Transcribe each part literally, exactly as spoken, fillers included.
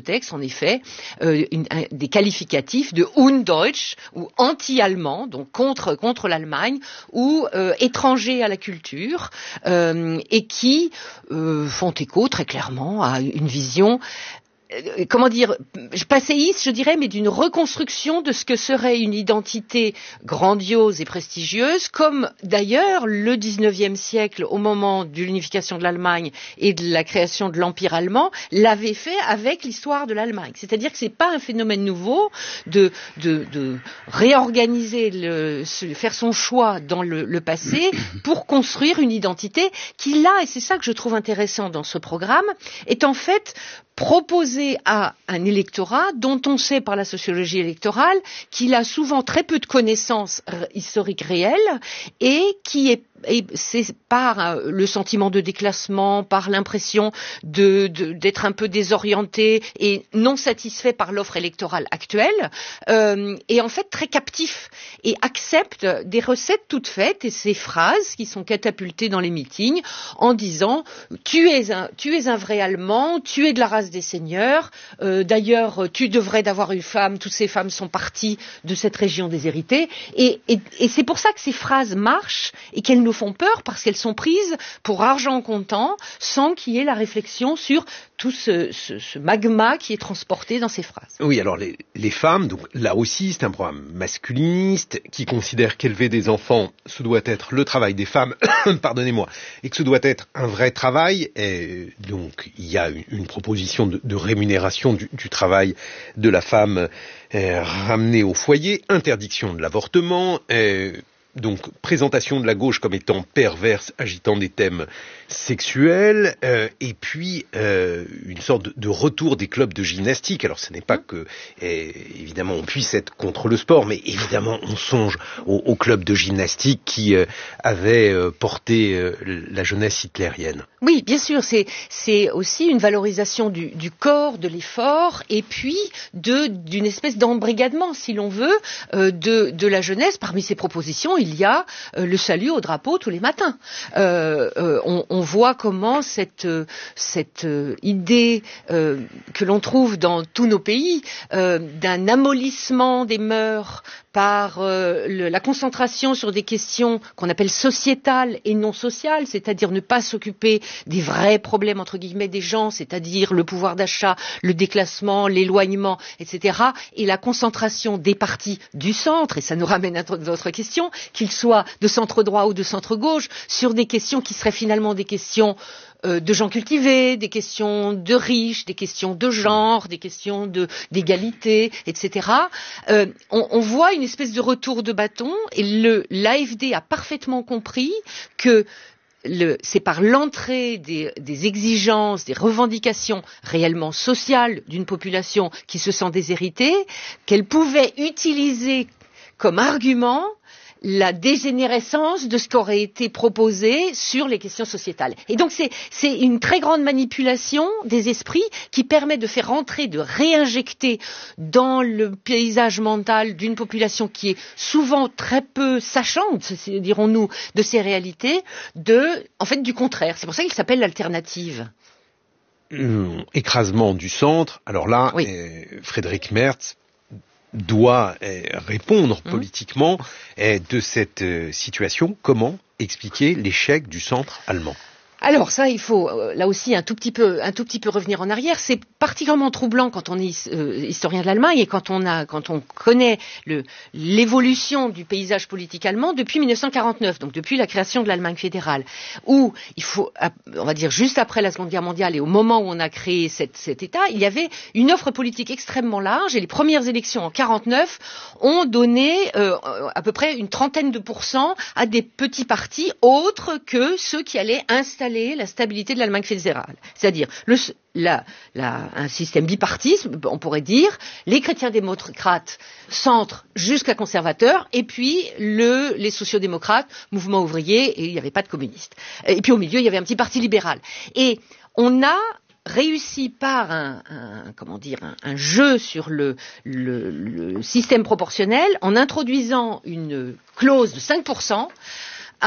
texte, en effet, euh, une, un, des qualificatifs de Undeutsch, ou anti-allemand, donc contre, contre l'Allemagne, ou euh, étranger à la culture, euh, et qui euh, font écho très clairement à une vision, euh, comment dire, passéiste, je dirais, mais d'une reconstruction de ce que serait une identité grandiose et prestigieuse, comme d'ailleurs le dix-neuvième siècle, au moment de l'unification de l'Allemagne et de la création de l'Empire allemand, l'avait fait avec l'histoire de l'Allemagne. C'est-à-dire que c'est pas un phénomène nouveau de, de, de réorganiser, le, faire son choix dans le, le passé pour construire une identité qui, là, et c'est ça que je trouve intéressant dans ce programme, est en fait proposé à un électorat dont on sait par la sociologie électorale qu'il a souvent très peu de connaissances historiques réelles et qui est, et c'est par le sentiment de déclassement, par l'impression de, de, d'être un peu désorienté et non satisfait par l'offre électorale actuelle, euh, est en fait très captif et accepte des recettes toutes faites et ces phrases qui sont catapultées dans les meetings en disant tu es un, tu es un vrai Allemand, tu es de la race des seigneurs, euh, d'ailleurs tu devrais d'avoir une femme, toutes ces femmes sont parties de cette région déshéritée et, et, et c'est pour ça que ces phrases marchent et qu'elles nous font peur parce qu'elles sont prises pour argent comptant sans qu'il y ait la réflexion sur tout ce, ce, ce magma qui est transporté dans ces phrases. Oui, alors les, les femmes, donc là aussi c'est un programme masculiniste qui considère qu'élever des enfants, ce doit être le travail des femmes, pardonnez-moi, et que ce doit être un vrai travail. Et donc il y a une, une proposition de, de rémunération du, du travail de la femme euh, ramenée au foyer, interdiction de l'avortement. Euh, Donc, présentation de la gauche comme étant perverse, agitant des thèmes sexuels, euh, et puis euh, une sorte de, de retour des clubs de gymnastique. Alors, ce n'est pas que, eh, évidemment, on puisse être contre le sport, mais évidemment, on songe aux, aux clubs de gymnastique qui euh, avaient euh, porté euh, la jeunesse hitlérienne. Oui, bien sûr, c'est, c'est aussi une valorisation du, du corps, de l'effort, et puis de, d'une espèce d'embrigadement, si l'on veut, euh, de, de la jeunesse. Parmi ces propositions, il y a euh, le salut au drapeau tous les matins. Euh, euh, on, on voit comment cette, euh, cette euh, idée euh, que l'on trouve dans tous nos pays euh, d'un amollissement des mœurs par euh, le, la concentration sur des questions qu'on appelle sociétales et non sociales, c'est-à-dire ne pas s'occuper des vrais problèmes entre guillemets des gens, c'est-à-dire le pouvoir d'achat, le déclassement, l'éloignement, et cetera, et la concentration des partis du centre, et ça nous ramène à notre question, qu'ils soient de centre droit ou de centre gauche, sur des questions qui seraient finalement des questions euh, de gens cultivés, des questions de riches, des questions de genre, des questions de, d'égalité, et cetera. Euh, on, on voit une espèce de retour de bâton, et le, l'A F D a parfaitement compris que Le, c'est par l'entrée des, des exigences, des revendications réellement sociales d'une population qui se sent déshéritée, qu'elle pouvait utiliser comme argument la dégénérescence de ce qui aurait été proposé sur les questions sociétales. Et donc c'est, c'est une très grande manipulation des esprits qui permet de faire rentrer, de réinjecter dans le paysage mental d'une population qui est souvent très peu sachante, dirons-nous, de ces réalités, de, en fait, du contraire. C'est pour ça qu'il s'appelle l'alternative. Hum, écrasement du centre. Alors là, oui. euh, Frédéric Merz doit euh, répondre mmh. politiquement euh, de cette euh, situation. Comment expliquer l'échec du centre allemand ? Alors ça, il faut euh, là aussi un tout petit peu, un tout petit peu revenir en arrière. C'est particulièrement troublant quand on est euh, historien de l'Allemagne et quand on a, quand on connaît le, l'évolution du paysage politique allemand depuis dix-neuf cent quarante-neuf, donc depuis la création de l'Allemagne fédérale, où il faut, on va dire juste après la Seconde Guerre mondiale et au moment où on a créé cette, cet État, il y avait une offre politique extrêmement large et les premières élections en quarante-neuf ont donné euh, à peu près une trentaine de pourcents à des petits partis autres que ceux qui allaient installer la stabilité de l'Allemagne fédérale. C'est-à-dire le, la, la, un système bipartisme, on pourrait dire, les chrétiens démocrates, centre jusqu'à conservateurs, et puis le, les sociodémocrates, mouvement ouvrier, et il n'y avait pas de communistes. Et puis au milieu, il y avait un petit parti libéral. Et on a réussi par un, un comment dire un, un jeu sur le, le, le système proportionnel en introduisant une clause de cinq pour cent à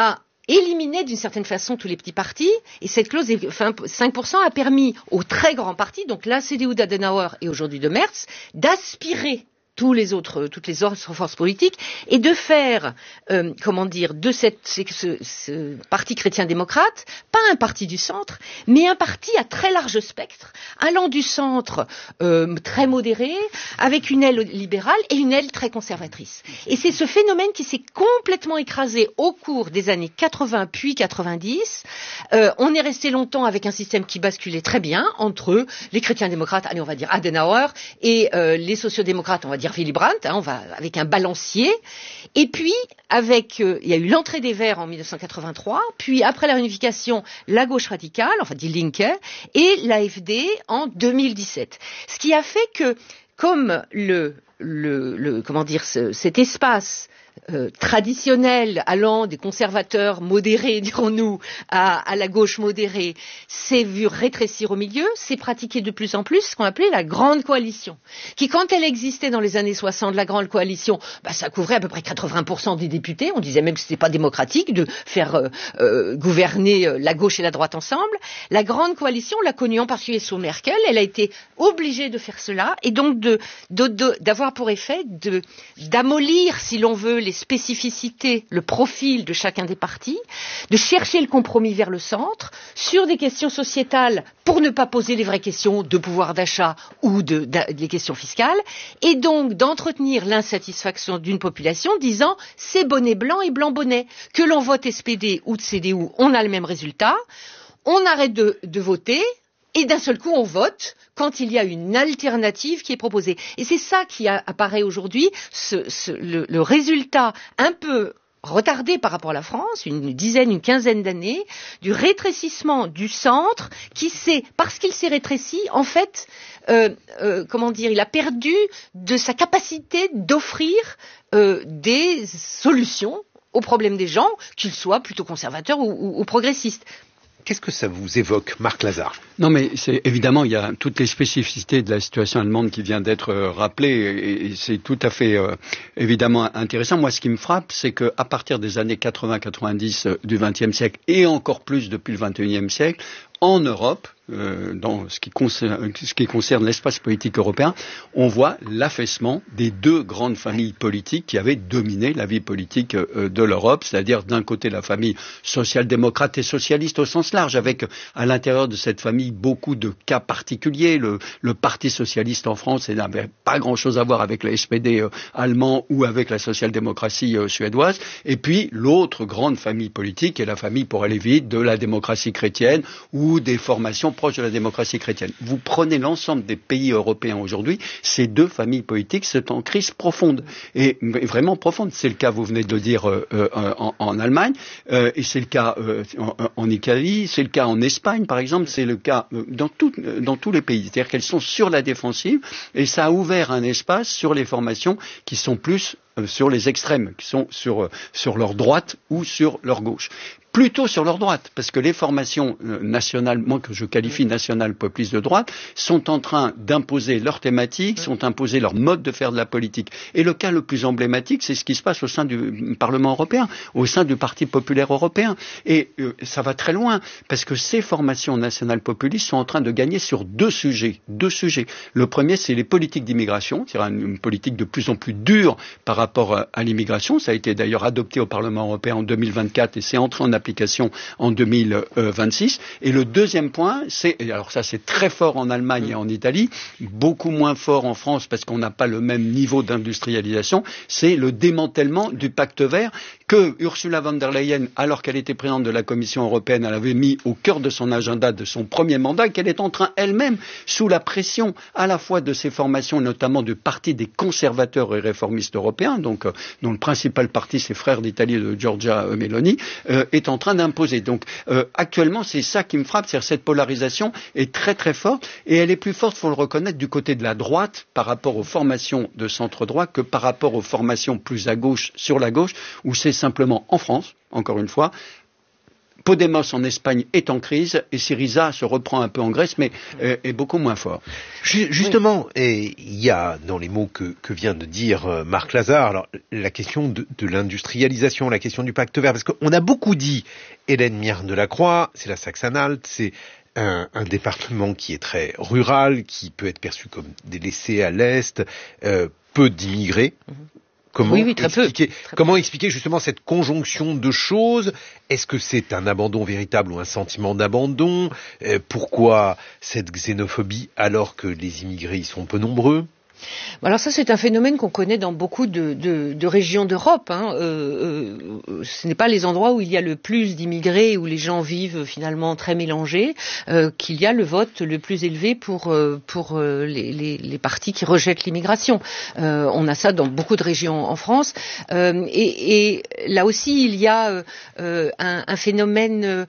éliminait d'une certaine façon tous les petits partis, et cette clause des cinq pour cent a permis aux très grands partis, donc la C D U d'Adenauer et aujourd'hui de Merz, d'aspirer tous les autres, toutes les autres forces politiques, et de faire, euh, comment dire, de cette, ce, ce parti chrétien-démocrate, pas un parti du centre, mais un parti à très large spectre, allant du centre euh, très modéré, avec une aile libérale et une aile très conservatrice. Et c'est ce phénomène qui s'est complètement écrasé au cours des années quatre-vingts puis quatre-vingt-dix. Euh, on est resté longtemps avec un système qui basculait très bien entre les chrétiens-démocrates, allez, on va dire Adenauer, et euh, les sociodémocrates, on va dire Willy Brandt, hein, on va avec un balancier, et puis avec, euh, il y a eu l'entrée des Verts en mille neuf cent quatre-vingt-trois, puis après la réunification, la gauche radicale, enfin Die Linke, et l'A F D en deux mille dix-sept. Ce qui a fait que, comme le, le, le comment dire, ce, cet espace Euh, traditionnel allant des conservateurs modérés, dirons-nous, à, à la gauche modérée, s'est vu rétrécir au milieu, s'est pratiqué de plus en plus ce qu'on appelait la grande coalition, qui, quand elle existait dans les années soixante, la grande coalition, bah, ça couvrait à peu près quatre-vingts pour cent des députés, on disait même que c'était pas démocratique de faire euh, euh, gouverner euh, la gauche et la droite ensemble. La grande coalition, on l'a connue en particulier sous Merkel, elle a été obligée de faire cela, et donc de, de, de, d'avoir pour effet de, d'amollir, si l'on veut, les spécificités, le profil de chacun des partis, de chercher le compromis vers le centre, sur des questions sociétales, pour ne pas poser les vraies questions de pouvoir d'achat ou de, de, des questions fiscales, et donc d'entretenir l'insatisfaction d'une population disant c'est bonnet blanc et blanc bonnet, que l'on vote S P D ou de C D U, on a le même résultat, on arrête de, de voter, et d'un seul coup on vote quand il y a une alternative qui est proposée. Et c'est ça qui a, apparaît aujourd'hui, ce, ce, le, le résultat un peu retardé par rapport à la France, une dizaine, une quinzaine d'années, du rétrécissement du centre qui s'est, parce qu'il s'est rétréci, en fait, euh, euh, comment dire, il a perdu de sa capacité d'offrir euh, des solutions aux problèmes des gens, qu'ils soient plutôt conservateurs ou, ou, ou progressistes. Qu'est-ce que ça vous évoque, Marc Lazare? Non, mais c'est évidemment, il y a toutes les spécificités de la situation allemande qui vient d'être euh, rappelée, et, et c'est tout à fait euh, évidemment intéressant. Moi, ce qui me frappe, c'est qu'à partir des années quatre-vingts quatre-vingt-dix euh, du vingtième siècle, et encore plus depuis le vingt et unième siècle, en Europe, euh, dans ce qui concerne, ce qui concerne l'espace politique européen, on voit l'affaissement des deux grandes familles politiques qui avaient dominé la vie politique euh, de l'Europe, c'est-à-dire d'un côté la famille social-démocrate et socialiste au sens large, avec à l'intérieur de cette famille beaucoup de cas particuliers. Le, le Parti socialiste en France n'avait pas grand-chose à voir avec le S P D euh, allemand ou avec la social-démocratie euh, suédoise. Et puis l'autre grande famille politique est la famille, pour aller vite, de la démocratie chrétienne ou des formations proches de la démocratie chrétienne. Vous prenez l'ensemble des pays européens aujourd'hui, ces deux familles politiques sont en crise profonde, et vraiment profonde. C'est le cas, vous venez de le dire, euh, euh, en, en Allemagne, euh, et c'est le cas euh, en, en Italie, c'est le cas en Espagne, par exemple, c'est le cas euh, dans, tout, euh, dans tous les pays. C'est-à-dire qu'elles sont sur la défensive, et ça a ouvert un espace sur les formations qui sont plus euh, sur les extrêmes, qui sont sur, euh, sur leur droite ou sur leur gauche. Plutôt sur leur droite, parce que les formations nationales, moi que je qualifie nationales populistes de droite, sont en train d'imposer leurs thématiques, sont imposés leur mode de faire de la politique. Et le cas le plus emblématique, c'est ce qui se passe au sein du Parlement européen, au sein du Parti populaire européen. Et euh, ça va très loin, parce que ces formations nationales populistes sont en train de gagner sur deux sujets. Deux sujets. Le premier, c'est les politiques d'immigration, c'est-à-dire une, une politique de plus en plus dure par rapport à, à l'immigration. Ça a été d'ailleurs adopté au Parlement européen en deux mille vingt-quatre et c'est entré en application en deux mille vingt-six. Et le deuxième point, c'est, alors ça c'est très fort en Allemagne et en Italie, beaucoup moins fort en France parce qu'on n'a pas le même niveau d'industrialisation, c'est le démantèlement du pacte vert que Ursula von der Leyen, alors qu'elle était présidente de la Commission européenne, elle avait mis au cœur de son agenda de son premier mandat, qu'elle est en train elle-même, sous la pression à la fois de ses formations, notamment du Parti des conservateurs et réformistes européens, donc euh, dont le principal parti, c'est Frères d'Italie de Giorgia Meloni, euh, est en train d'imposer. Donc euh, actuellement, c'est ça qui me frappe, c'est-à-dire cette polarisation est très très forte, et elle est plus forte, il faut le reconnaître, du côté de la droite par rapport aux formations de centre-droit que par rapport aux formations plus à gauche, sur la gauche, où c'est simplement en France, encore une fois, Podemos en Espagne est en crise et Syriza se reprend un peu en Grèce, mais euh, est beaucoup moins fort. Justement, il y a dans les mots que, que vient de dire euh, Marc Lazare, alors, la question de, de l'industrialisation, la question du pacte vert, parce qu'on a beaucoup dit, Hélène Miard de la Croix, c'est la Saxe-Anhalt, c'est un, un département qui est très rural, qui peut être perçu comme délaissé à l'Est, euh, peu d'immigrés. Comment, oui, oui, très expliquer, peu. Très comment peu. expliquer justement cette conjonction de choses? Est-ce que c'est un abandon véritable ou un sentiment d'abandon? euh, Pourquoi cette xénophobie alors que les immigrés y sont peu nombreux? Alors ça, c'est un phénomène qu'on connaît dans beaucoup de, de, de régions d'Europe. Hein. Euh, euh, ce n'est pas les endroits où il y a le plus d'immigrés, où les gens vivent finalement très mélangés, euh, qu'il y a le vote le plus élevé pour, euh, pour euh, les, les, les partis qui rejettent l'immigration. Euh, on a ça dans beaucoup de régions en France. Euh, et, et là aussi, il y a euh, un, un phénomène... Euh,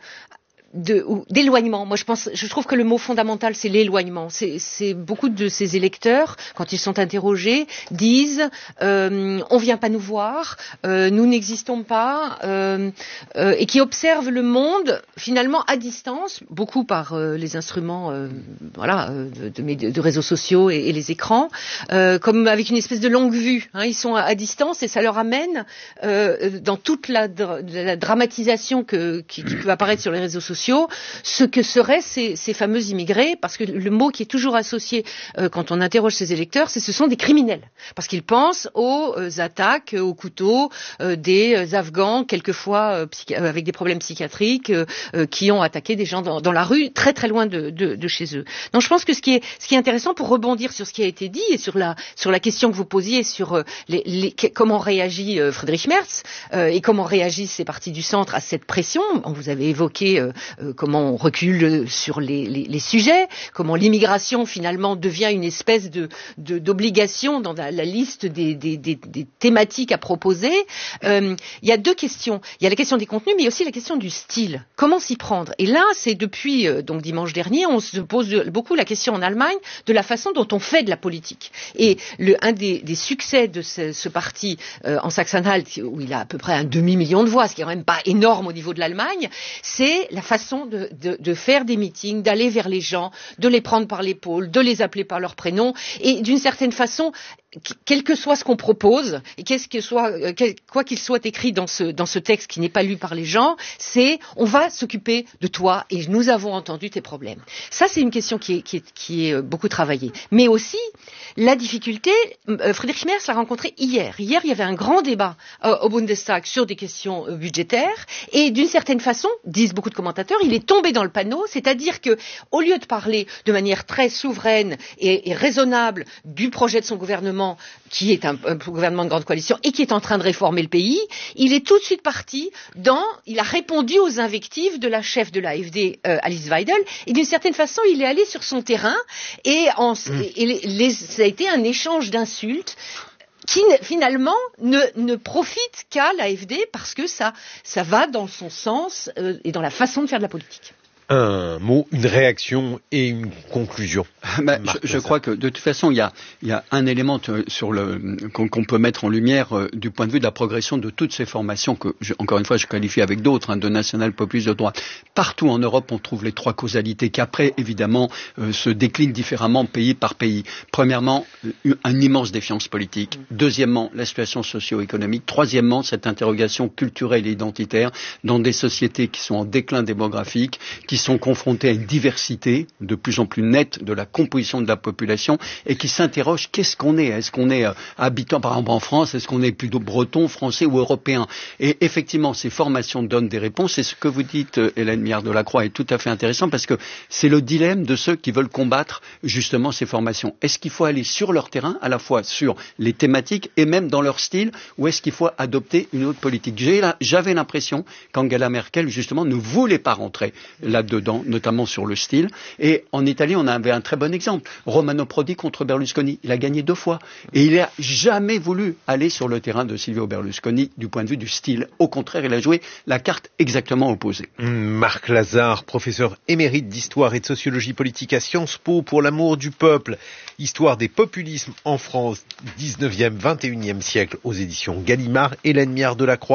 De, ou, d'éloignement. Moi, je pense, je trouve que le mot fondamental, c'est l'éloignement. C'est, c'est beaucoup de ces électeurs, quand ils sont interrogés, disent euh, on vient pas nous voir, euh, nous n'existons pas, euh, euh, et qui observent le monde finalement à distance, beaucoup par euh, les instruments, euh, voilà, de, de, de réseaux sociaux et, et les écrans, euh, comme avec une espèce de longue vue. Hein, ils sont à, à distance et ça leur amène euh, dans toute la, la dramatisation que, qui, qui peut apparaître sur les réseaux sociaux. Ce que seraient ces, ces fameux immigrés, parce que le mot qui est toujours associé euh, quand on interroge ces électeurs, c'est ce sont des criminels, parce qu'ils pensent aux euh, attaques au couteau euh, des euh, Afghans, quelquefois euh, psychi- euh, avec des problèmes psychiatriques, euh, euh, qui ont attaqué des gens dans, dans la rue, très très loin de, de, de chez eux. Donc je pense que ce qui est, ce qui est intéressant pour rebondir sur ce qui a été dit et sur la, sur la question que vous posiez sur euh, les, les, comment réagit euh, Friedrich Merz euh, et comment réagissent ces partis du centre à cette pression. Vous avez évoqué euh, Euh, comment on recule sur les, les, les sujets, comment l'immigration finalement devient une espèce de, de, d'obligation dans la, la liste des, des, des, des thématiques à proposer. Euh, il y a deux questions. Il y a la question des contenus, mais il y a aussi la question du style. Comment s'y prendre? Et là, c'est depuis euh, donc dimanche dernier, on se pose beaucoup la question en Allemagne de la façon dont on fait de la politique. Et le, un des, des succès de ce, ce parti euh, en Saxe-Anhalt, où il a à peu près un demi-million de voix, ce qui est quand même pas énorme au niveau de l'Allemagne, c'est la façon De, de, de faire des meetings, d'aller vers les gens, de les prendre par l'épaule, de les appeler par leur prénom, et d'une certaine façon, quel que soit ce qu'on propose, et qu'est-ce que soit, quel, quoi qu'il soit écrit dans ce, dans ce texte qui n'est pas lu par les gens, c'est on va s'occuper de toi et nous avons entendu tes problèmes. Ça, c'est une question qui est, qui est, qui est beaucoup travaillée. Mais aussi, la difficulté, euh, Friedrich Merz l'a rencontré hier. Hier, il y avait un grand débat euh, au Bundestag sur des questions euh, budgétaires, et d'une certaine façon, disent beaucoup de commentateurs, il est tombé dans le panneau, c'est-à-dire que, au lieu de parler de manière très souveraine et, et raisonnable du projet de son gouvernement, qui est un, un gouvernement de grande coalition et qui est en train de réformer le pays, il est tout de suite parti dans, il a répondu aux invectives de la chef de l'A F D, euh, Alice Weidel, et d'une certaine façon, il est allé sur son terrain, et, en, mmh. et les, les, ça a été un échange d'insultes qui finalement ne, ne profite qu'à l'A F D parce que ça, ça va dans son sens euh, et dans la façon de faire de la politique. Un mot, une réaction et une conclusion. Ben, je, je crois que de toute façon, il y a, il y a un élément te, sur le, qu'on, qu'on peut mettre en lumière euh, du point de vue de la progression de toutes ces formations que, je, encore une fois, je qualifie avec d'autres, hein, de national, populistes, de droite. Partout en Europe, on trouve les trois causalités qui après, évidemment, euh, se déclinent différemment pays par pays. Premièrement, une, une immense défiance politique. Deuxièmement, la situation socio-économique. Troisièmement, cette interrogation culturelle et identitaire dans des sociétés qui sont en déclin démographique, qui sont confrontés à une diversité de plus en plus nette de la composition de la population et qui s'interrogent qu'est-ce qu'on est? Est-ce qu'on est euh, habitant, par exemple en France? Est-ce qu'on est plutôt breton, français ou européen? Et effectivement, ces formations donnent des réponses. Et ce que vous dites, euh, Hélène Miard de la Croix, est tout à fait intéressant parce que c'est le dilemme de ceux qui veulent combattre justement ces formations. Est-ce qu'il faut aller sur leur terrain, à la fois sur les thématiques et même dans leur style, ou est-ce qu'il faut adopter une autre politique? J'ai la, J'avais l'impression qu'Angela Merkel, justement, ne voulait pas rentrer là-dedans, notamment sur le style. Et en Italie, on avait un très bon exemple. Romano Prodi contre Berlusconi. Il a gagné deux fois. Et il n'a jamais voulu aller sur le terrain de Silvio Berlusconi du point de vue du style. Au contraire, il a joué la carte exactement opposée. Marc Lazare, professeur émérite d'histoire et de sociologie politique à Sciences Po pour l'amour du peuple. Histoire des populismes en France, dix-neuvième vingt et unième siècle aux éditions Gallimard. Hélène Miard de la Croix,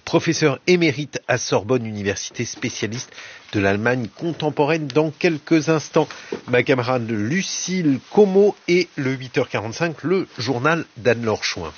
professeur émérite à Sorbonne Université, spécialiste de l'Allemagne contemporaine. Dans quelques instants, ma camarade Lucille Como et le huit heures quarante-cinq, le journal d'Anne-Laure Chouin.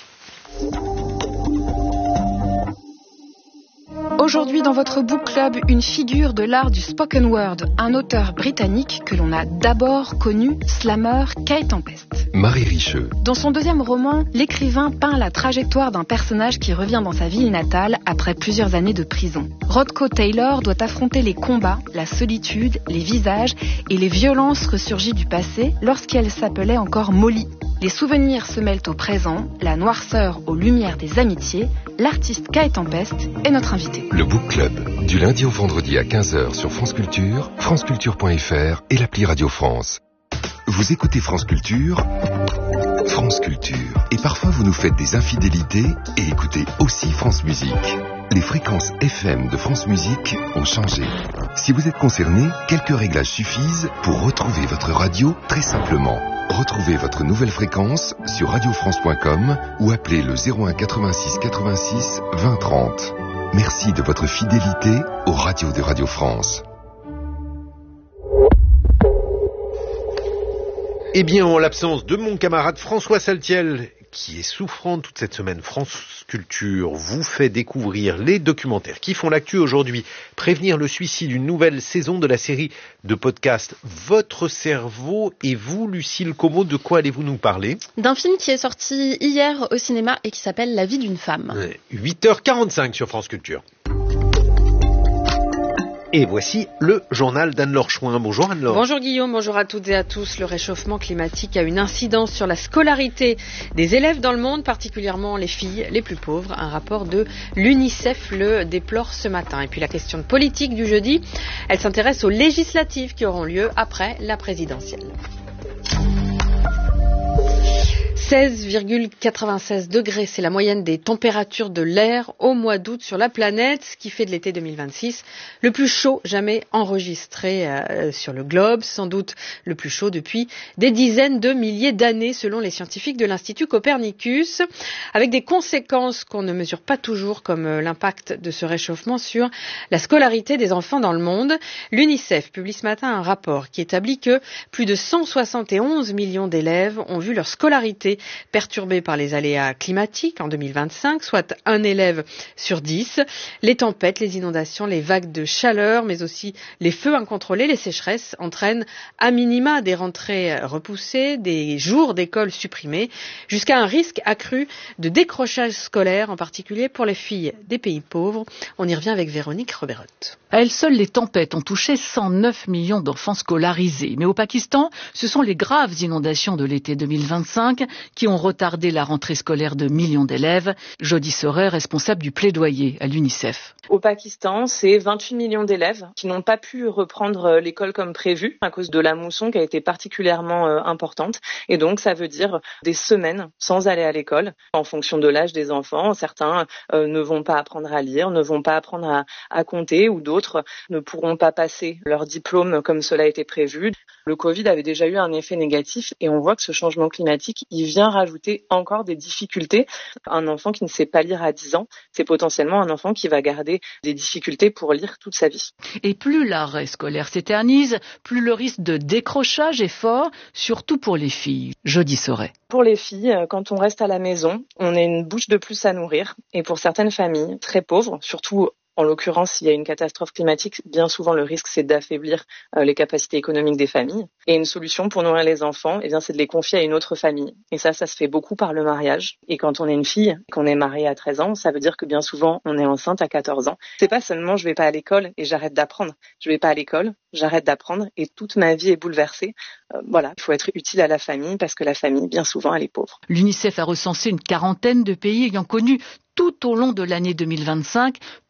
Aujourd'hui dans votre book club, une figure de l'art du spoken word, un auteur britannique que l'on a d'abord connu, slammer Kay Tempest. Marie Richeux. Dans son deuxième roman, l'écrivain peint la trajectoire d'un personnage qui revient dans sa ville natale après plusieurs années de prison. Rodko Taylor doit affronter les combats, la solitude, les visages et les violences ressurgies du passé lorsqu'elle s'appelait encore Molly. Les souvenirs se mêlent au présent, la noirceur aux lumières des amitiés. L'artiste Kay Tempest est notre invité. Le Book Club, du lundi au vendredi à quinze heures sur France Culture, franceculture point f r et l'appli Radio France. Vous écoutez France Culture, France Culture. Et parfois vous nous faites des infidélités et écoutez aussi France Musique. Les fréquences F M de France Musique ont changé. Si vous êtes concerné, quelques réglages suffisent pour retrouver votre radio très simplement. Retrouvez votre nouvelle fréquence sur radio france point com ou appelez le zéro un quatre-vingt-six quatre-vingt-six vingt trente. Merci de votre fidélité aux radios de Radio France. Eh bien, en l'absence de mon camarade François Saltiel, qui est souffrant toute cette semaine, France Culture vous fait découvrir les documentaires qui font l'actu aujourd'hui. Prévenir le suicide, une nouvelle saison de la série de podcast Votre cerveau. Et vous, Lucille Como, de quoi allez-vous nous parler ? D'un film qui est sorti hier au cinéma et qui s'appelle La vie d'une femme. huit heures quarante-cinq sur France Culture. Et voici le journal d'Anne-Laure Chouin. Bonjour Anne-Laure. Bonjour Guillaume, bonjour à toutes et à tous. Le réchauffement climatique a une incidence sur la scolarité des élèves dans le monde, particulièrement les filles les plus pauvres. Un rapport de l'UNICEF le déplore ce matin. Et puis la question politique du jeudi, elle s'intéresse aux législatives qui auront lieu après la présidentielle. seize virgule quatre-vingt-seize degrés, c'est la moyenne des températures de l'air au mois d'août sur la planète, ce qui fait de l'été deux mille vingt-six le plus chaud jamais enregistré euh, sur le globe, sans doute le plus chaud depuis des dizaines de milliers d'années selon les scientifiques de l'Institut Copernicus, avec des conséquences qu'on ne mesure pas toujours comme euh, l'impact de ce réchauffement sur la scolarité des enfants dans le monde. L'UNICEF publie ce matin un rapport qui établit que plus de cent soixante et onze millions d'élèves ont vu leur scolarité perturbée par les aléas climatiques en deux mille vingt-cinq, soit un élève sur dix. Les tempêtes, les inondations, les vagues de chaleur, mais aussi les feux incontrôlés, les sécheresses entraînent à minima des rentrées repoussées, des jours d'école supprimés, jusqu'à un risque accru de décrochage scolaire, en particulier pour les filles des pays pauvres. On y revient avec Véronique Roberotte. À elles seules, les tempêtes ont touché cent neuf millions d'enfants scolarisés. Mais au Pakistan, ce sont les graves inondations de l'été deux mille vingt-cinq qui ont retardé la rentrée scolaire de millions d'élèves. Jody Soret, responsable du plaidoyer à l'UNICEF. Au Pakistan, c'est vingt-huit millions d'élèves qui n'ont pas pu reprendre l'école comme prévu à cause de la mousson qui a été particulièrement euh, importante. Et donc, ça veut dire des semaines sans aller à l'école en fonction de l'âge des enfants. Certains euh, ne vont pas apprendre à lire, ne vont pas apprendre à, à compter, ou d'autres ne pourront pas passer leur diplôme comme cela a été prévu. Le Covid avait déjà eu un effet négatif et on voit que ce changement climatique, il vient rajouter encore des difficultés. Un enfant qui ne sait pas lire à dix ans, c'est potentiellement un enfant qui va garder des difficultés pour lire toute sa vie. Et plus l'arrêt scolaire s'éternise, plus le risque de décrochage est fort, surtout pour les filles. Jody Soret. Pour les filles, quand on reste à la maison, on a une bouche de plus à nourrir. Et pour certaines familles très pauvres, surtout en l'occurrence, s'il y a une catastrophe climatique, bien souvent le risque c'est d'affaiblir euh, les capacités économiques des familles. Et une solution pour nourrir les enfants, eh bien, c'est de les confier à une autre famille. Et ça, ça se fait beaucoup par le mariage. Et quand on est une fille, qu'on est mariée à treize ans, ça veut dire que bien souvent on est enceinte à quatorze ans. C'est pas seulement je vais pas à l'école et j'arrête d'apprendre. Je vais pas à l'école, j'arrête d'apprendre et toute ma vie est bouleversée. Euh, voilà, il faut être utile à la famille parce que la famille, bien souvent, elle est pauvre. L'UNICEF a recensé une quarantaine de pays ayant connu tout au long de l'année deux mille vingt-cinq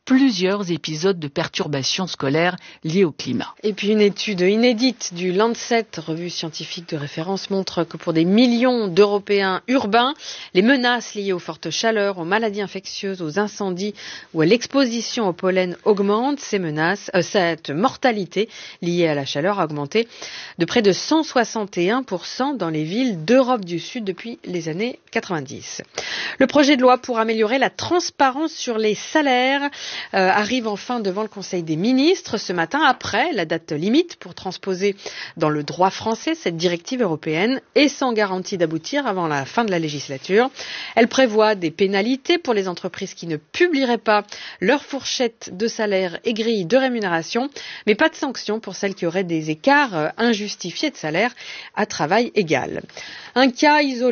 plusieurs épisodes de perturbations scolaires liées au climat. Et puis une étude inédite du Lancet, revue scientifique de référence, montre que pour des millions d'Européens urbains, les menaces liées aux fortes chaleurs, aux maladies infectieuses, aux incendies ou à l'exposition au pollen augmentent. Ces menaces, euh, cette mortalité liée à la chaleur a augmenté de près de cent soixante et un pour cent dans les villes d'Europe du Sud depuis les années quatre-vingt-dix. Le projet de loi pour améliorer la transparence sur les salaires Euh, arrive enfin devant le Conseil des ministres ce matin, après la date limite pour transposer dans le droit français cette directive européenne et sans garantie d'aboutir avant la fin de la législature. Elle prévoit des pénalités pour les entreprises qui ne publieraient pas leur fourchette de salaire et grille de rémunération, mais pas de sanctions pour celles qui auraient des écarts injustifiés de salaire à travail égal. Un cas isolé